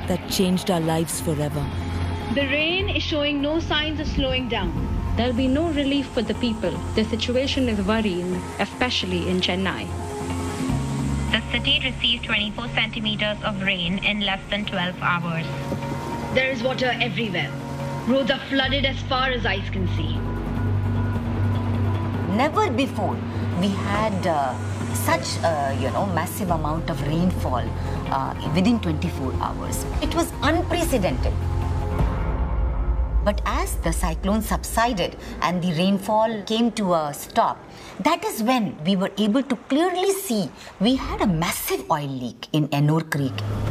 that changed our lives forever. The rain is showing no signs of slowing down. There'll be no relief for the people. The situation is worrying, especially in Chennai. The city received 24 centimeters of rain in less than 12 hours. There is water everywhere. Roads are flooded as far as eyes can see. Never before we had such a massive amount of rainfall within 24 hours. It was unprecedented. But as the cyclone subsided and the rainfall came to a stop, that is when we were able to clearly see we had a massive oil leak in Ennore Creek.